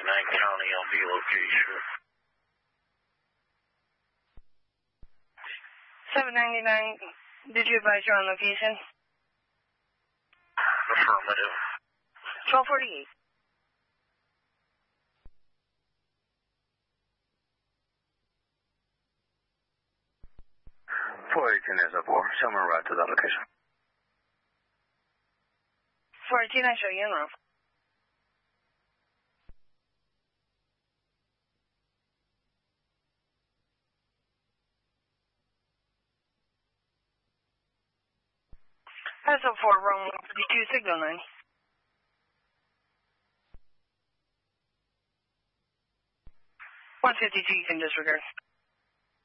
County LB location. 799, did you advise you're on location? Affirmative. 1248. Show me right to that location. 418, I show you in room. That's a 4, room 152, signal 9. 152, you can disregard.